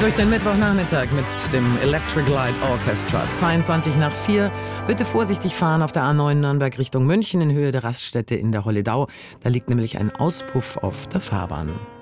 Durch den Mittwochnachmittag mit dem Electric Light Orchestra. 22 nach 4. Bitte vorsichtig fahren auf der A9 Nürnberg Richtung München in Höhe der Raststätte in der Holledau. Da liegt nämlich ein Auspuff auf der Fahrbahn.